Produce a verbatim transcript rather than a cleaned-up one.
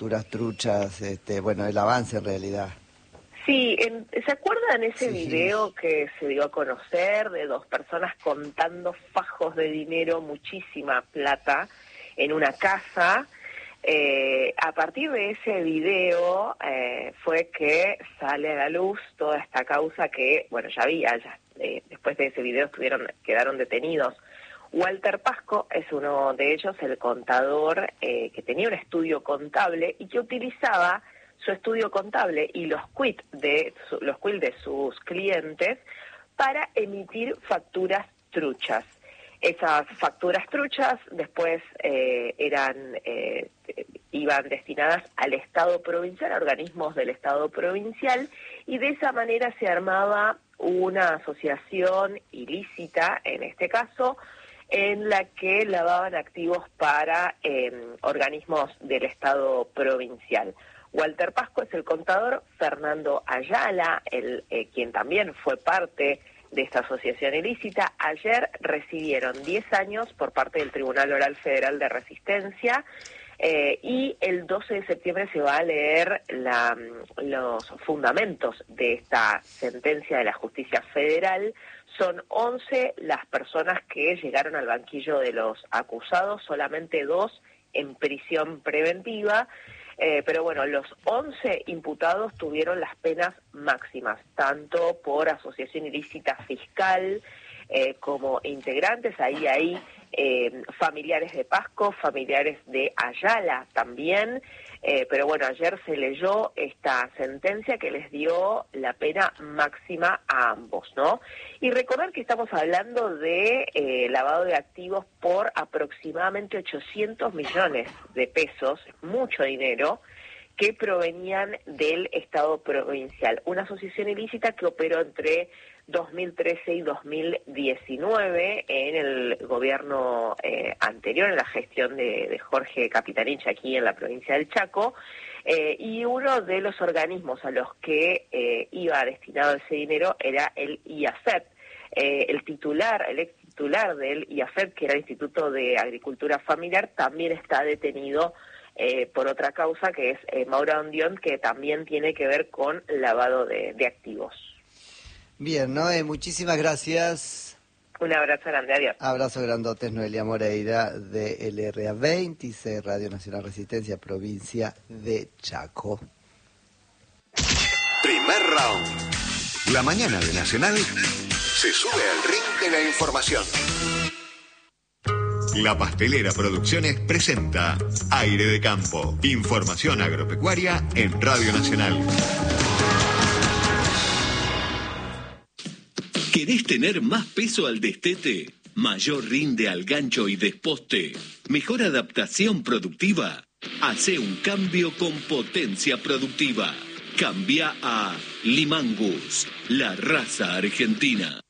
facturas truchas, este, bueno, el avance en realidad. Sí, en, ¿se acuerdan ese Sí. video que se dio a conocer de dos personas contando fajos de dinero, muchísima plata, en una casa? Eh, a partir de ese video eh, fue que sale a la luz toda esta causa que, bueno, ya había, ya, eh, después de ese video estuvieron, quedaron detenidos. Walter Pasco es uno de ellos, el contador eh, que tenía un estudio contable y que utilizaba su estudio contable y los quits de su, los quits de sus clientes para emitir facturas truchas. Esas facturas truchas después eh, eran eh, iban destinadas al Estado provincial, a organismos del Estado provincial, y de esa manera se armaba una asociación ilícita, en este caso, en la que lavaban activos para eh, organismos del Estado provincial. Walter Pasco es el contador, Fernando Ayala, el, eh, quien también fue parte de esta asociación ilícita, ayer recibieron diez años por parte del Tribunal Oral Federal de Resistencia eh, y el doce de septiembre se va a leer la, los fundamentos de esta sentencia de la justicia federal. Son once las personas que llegaron al banquillo de los acusados, solamente dos en prisión preventiva. Eh, pero bueno, los once imputados tuvieron las penas máximas, tanto por asociación ilícita fiscal eh, como integrantes. Ahí hay eh, familiares de Pasco, familiares de Ayala también. Eh, pero bueno, ayer se leyó esta sentencia que les dio la pena máxima a ambos, ¿no? Y recordar que estamos hablando de eh, lavado de activos por aproximadamente ochocientos millones de pesos, mucho dinero, que provenían del Estado provincial. Una asociación ilícita que operó entre dos mil trece y dos mil diecinueve en el gobierno eh, anterior, en la gestión de, de Jorge Capitanich aquí en la provincia del Chaco, eh, y uno de los organismos a los que eh, iba destinado ese dinero era el I A F E P. Eh, el titular, el ex titular del I A F E P, que era el Instituto de Agricultura Familiar, también está detenido eh, por otra causa, que es eh, Maura Ondión, que también tiene que ver con lavado de, de activos. Bien, Noé, muchísimas gracias. Un abrazo grande, adiós. Abrazo grandotes, Noelia Moreira, de L R A veintiséis, Radio Nacional Resistencia, provincia de Chaco. Primer round. La mañana de Nacional se sube al ring de la información. La Pastelera Producciones presenta Aire de Campo. Información agropecuaria en Radio Nacional. ¿Querés tener más peso al destete? ¿Mayor rinde al gancho y desposte? ¿Mejor adaptación productiva? Hacé un cambio con potencia productiva. Cambia a Limangus, la raza argentina.